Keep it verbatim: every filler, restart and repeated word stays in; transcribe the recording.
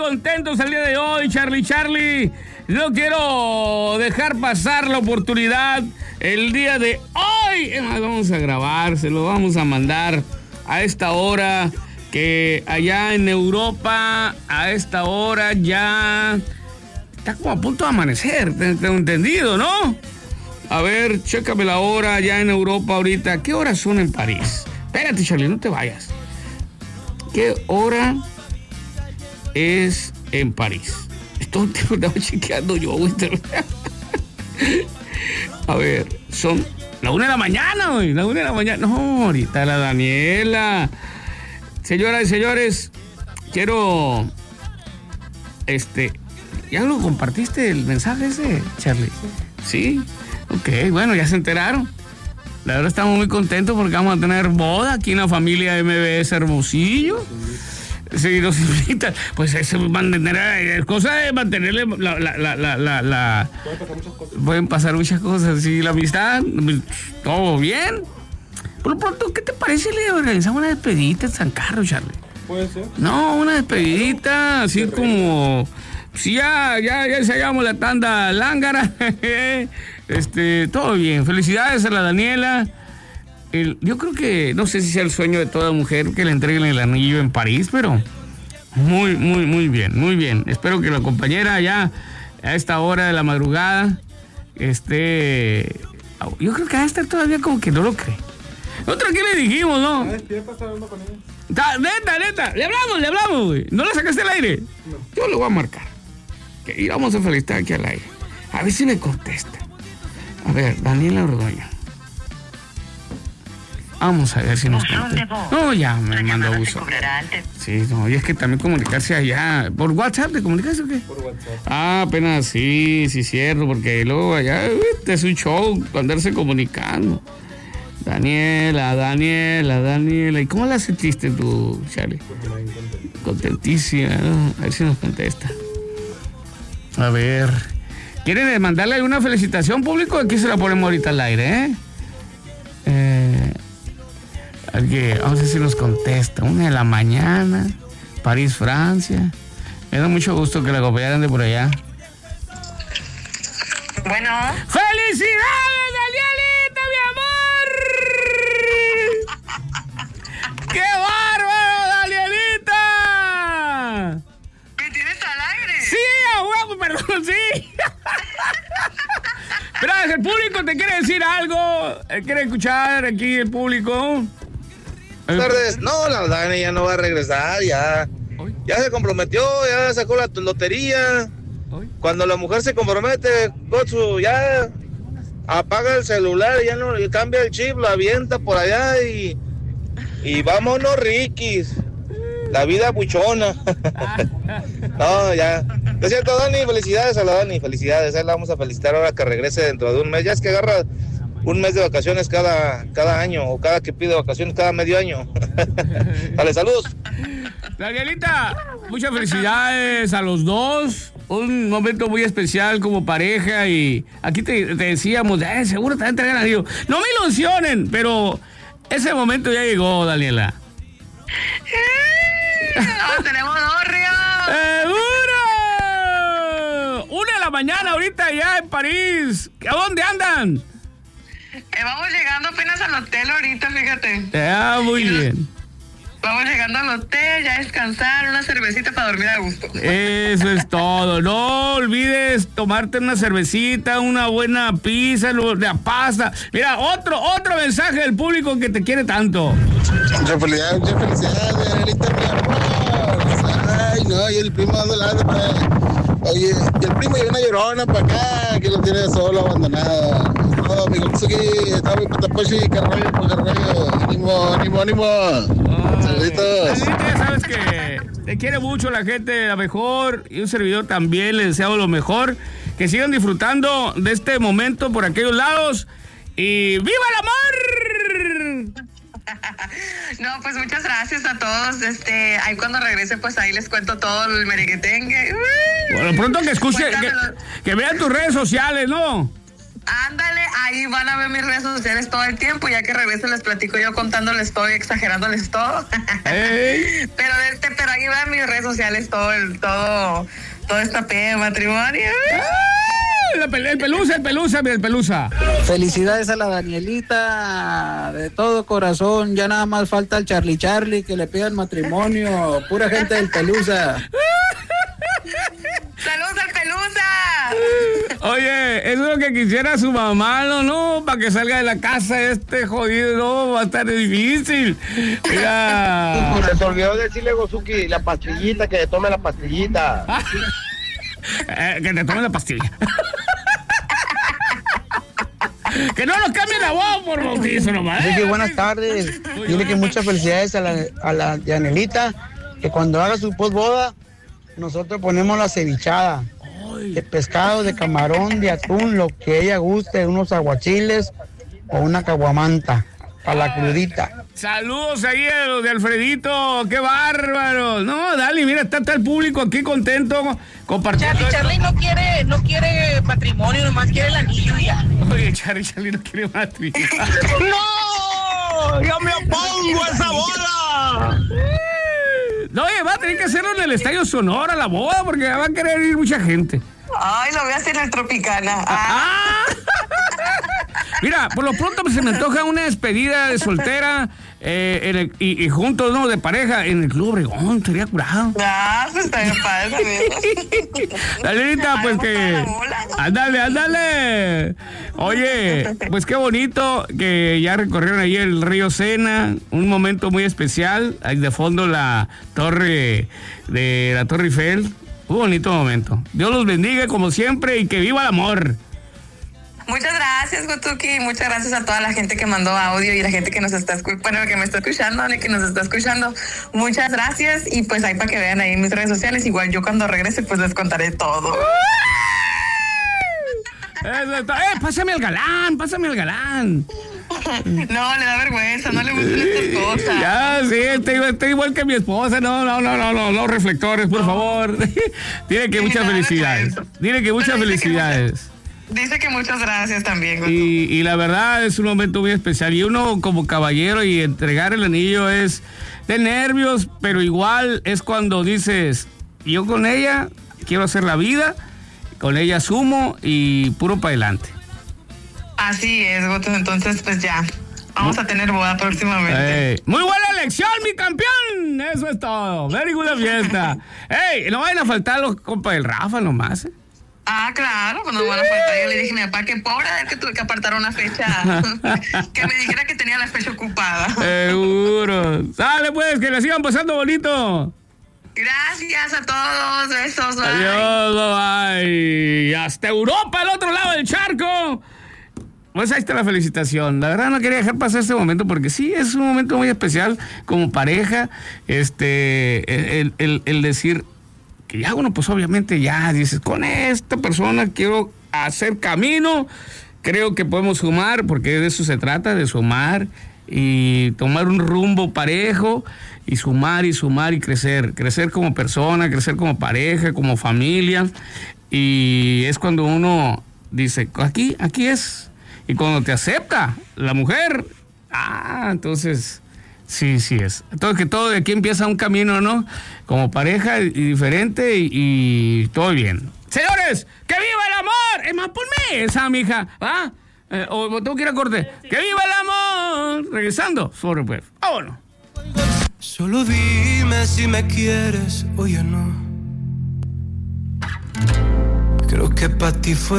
contentos el día de hoy, Charlie, Charlie. No quiero dejar pasar la oportunidad el día de hoy. Vamos a grabar, se lo vamos a mandar a esta hora, que allá en Europa, a esta hora ya está como a punto de amanecer, tengo entendido, ¿no? A ver, chécame la hora allá en Europa ahorita. ¿Qué horas son en París? Espérate, Charlie, no te vayas. ¿Qué hora es en París? Esto te lo estaba chequeando yo, güey. A ver, son la una de la mañana, güey. La una de la mañana. No, ahorita la Daniela. Señoras y señores, quiero... Este... ¿Ya lo compartiste el mensaje ese, Charlie? Sí. Ok, bueno, ya se enteraron. La verdad estamos muy contentos porque vamos a tener boda aquí en la familia M B S Hermosillo. Sí, nos invitan. Pues eso mantener, cosa de mantenerle la, la, la, la, la, la... Pueden pasar muchas cosas. Pueden pasar muchas cosas, sí, la amistad, todo bien. Por lo pronto, ¿qué te parece si le organizamos una despedidita en San Carlos, Charlie? Puede ser. No, una despedidita, así como... Sí, ya, ya, ya ensayamos la tanda lángara. Este, todo bien. Felicidades a la Daniela. El, yo creo que, no sé si sea el sueño de toda mujer que le entreguen el anillo en París, pero muy, muy, muy bien, muy bien. Espero que la compañera ya a esta hora de la madrugada esté... Yo creo que va a estar todavía como que no lo cree. Nosotros aquí le dijimos, ¿no? Neta, neta, le hablamos, le hablamos, güey. ¿No le sacaste el aire? No. Yo lo voy a marcar. Y vamos a felicitar aquí al aire. A ver si me contesta. A ver, Daniela Ordoño. Vamos a ver si nos contesta. No, ya me mandó a uso. Sí, no, y es que también comunicarse allá. ¿Por WhatsApp te comunicas o qué? Por WhatsApp. Ah, apenas sí, sí, cierto, porque luego allá uy, es un show andarse comunicando. Daniela, Daniela, Daniela. ¿Y cómo la sentiste tú, Charlie? Contentísima, ¿no? A ver si nos contesta. A ver. ¿Quieren mandarle alguna felicitación, público? Aquí se la ponemos ahorita al aire, ¿eh? eh alguien, vamos a ver si nos contesta. Una de la mañana, París, Francia. Me da mucho gusto que la acompañaran de por allá. Bueno. ¡Felicidades, Danielita, mi amor! ¡Qué bárbaro, Danielita! ¿Me tienes al aire? Sí, a huevo, perdón, sí. Pero el público te quiere decir algo. ¿Quiere escuchar aquí el público? Buenas tardes. No, la Dani ya no va a regresar, ya. ¿Hoy? Ya se comprometió, ya sacó la lotería. ¿Hoy? Cuando la mujer se compromete, Gotsu, ya apaga el celular, ya no cambia el chip, lo avienta por allá y, y vámonos, Rikis. La vida buchona. No, ya. Es cierto, Dani, felicidades a la Dani, felicidades. A la vamos a felicitar ahora que regrese dentro de un mes. Ya es que agarra un mes de vacaciones cada, cada año, o cada que pide vacaciones cada medio año. Dale, saludos. Danielita, muchas felicidades a los dos. Un momento muy especial como pareja. Y aquí te, te decíamos, eh, seguro te van a entregar el anillo. No me ilusionen, pero ese momento ya llegó, Daniela. No, tenemos dos, Río. ¡Seguro! Una de la mañana ahorita ya en París. ¿A dónde andan? Eh, vamos llegando apenas al hotel ahorita, fíjate. Ah, muy bien. Vamos llegando al hotel, ya a descansar, una cervecita para dormir a gusto. Eso es todo. No olvides tomarte una cervecita, una buena pizza, la pasta. Mira, otro, otro mensaje del público que te quiere tanto. Muchas felicidades, muchas felicidades, Danielita, mi amor. Ay, no, y el primo dando lado, pues. Oye, y el primo llegó una llorona para acá, que lo tiene solo, abandonado. No, mi Gotsuki, está muy patapochi, carrollo, por carrollo. Ánimo, ánimo, ánimo. Saluditos. Ya sabes que te quiere mucho la gente, la mejor, y un servidor también, le deseamos lo mejor. Que sigan disfrutando de este momento por aquellos lados. ¡Y viva el amor! No, pues muchas gracias a todos. Este, ahí cuando regrese, pues ahí les cuento todo el merequetengue. Bueno, pronto que escuche, que, que vean tus redes sociales, ¿no? Ándale, ahí van a ver mis redes sociales todo el tiempo. Ya que regrese les platico yo contándoles todo y exagerándoles todo. Hey. pero este, pero ahí van mis redes sociales todo el, todo, todo esta pe de matrimonio. El pelusa, el pelusa, el pelusa. Felicidades a la Danielita, de todo corazón. Ya nada más falta el Charlie Charlie que le pida el matrimonio. Pura gente del pelusa. ¡Saludos al pelusa! Oye, eso es lo que quisiera su mamá, no, no, para que salga de la casa este jodido, no, va a estar difícil. Mira. Se te olvidó decirle, Gozuki, la pastillita, que le tome la pastillita. eh, que te tome la pastilla. Que no nos cambie la voz por bautizo nomás. Así que buenas tardes. Dile que muchas felicidades a la, a la Danielita, que cuando haga su postboda, nosotros ponemos la cevichada de pescado, de camarón, de atún, lo que ella guste, unos aguachiles o una caguamanta para la crudita. Saludos ahí a los de Alfredito, qué bárbaro. No, dale, mira, está, está el público aquí contento compartiendo. Charlie, Charlie no quiere, no quiere matrimonio, nomás quiere el anillo ya. Oye, Charlie, Charlie no quiere matrimonio. ¡No! ¡Yo me opongo a esa boda! No, oye, va a tener que hacerlo en el Estadio Sonora, la boda, porque va a querer ir mucha gente. Ay, lo voy a hacer en el Tropicana. Ah. Ah. Mira, por lo pronto se me antoja una despedida de soltera eh, en el, y, y juntos, ¿no? De pareja en el Club Obregón, estaría curado. Ah, pues está bien padre también. Daleita, pues que... Ándale, ándale. Oye, pues qué bonito que ya recorrieron ahí el río Sena, un momento muy especial, ahí de fondo la torre de la Torre Eiffel, un bonito momento. Dios los bendiga como siempre y que viva el amor. Muchas gracias, Gotuki. Muchas gracias a toda la gente que mandó audio y la gente que nos está escuchando, bueno, que me está escuchando, que nos está escuchando. Muchas gracias. Y pues ahí para que vean ahí en mis redes sociales. Igual yo cuando regrese, pues les contaré todo. Eso está. ¡Eh, pásame al galán! ¡Pásame al galán! No, le da vergüenza, no le gustan estas cosas. Ya, sí, estoy, estoy igual que mi esposa. No, no, no, no, no, no reflectores, por no. favor. Dile que sí, muchas felicidades. Dile que muchas felicidades. Dice que muchas gracias también. Y, y la verdad es un momento muy especial. Y uno como caballero y entregar el anillo es de nervios, pero igual es cuando dices, yo con ella quiero hacer la vida, con ella sumo y puro para adelante. Así es, Goto. Entonces, pues ya, vamos a tener boda próximamente. Hey, muy buena elección, mi campeón. Eso es todo. Very good la fiesta. Hey, no vayan a faltar los compas del Rafa nomás, ¿eh? Ah, claro, pues no van a faltar. Yo le dije a mi papá que pobre de que tuve que apartar una fecha, que me dijera que tenía la fecha ocupada. Seguro. Sale pues, que la sigan pasando bonito. Gracias a todos, besos, bye. Adiós, bye. Hasta Europa, al otro lado del charco. Pues ahí está la felicitación. La verdad no quería dejar pasar este momento porque sí, es un momento muy especial como pareja. Este, el, el, el decir... que ya, bueno, pues obviamente ya dices, con esta persona quiero hacer camino, creo que podemos sumar, porque de eso se trata, de sumar y tomar un rumbo parejo y sumar y sumar y crecer, crecer como persona, crecer como pareja, como familia, y es cuando uno dice, aquí, aquí es, y cuando te acepta la mujer, ah, entonces... Sí, sí es. Entonces que todo de aquí empieza un camino, ¿no? Como pareja y diferente y, y todo bien. Señores, ¡que viva el amor! Es más, ponme esa, mija, ¿ah? Eh, o tengo que ir a corte. ¡Que viva el amor! Regresando, sobre pues. ¡Vámonos! Solo dime si me quieres o ya no. Creo que para ti fue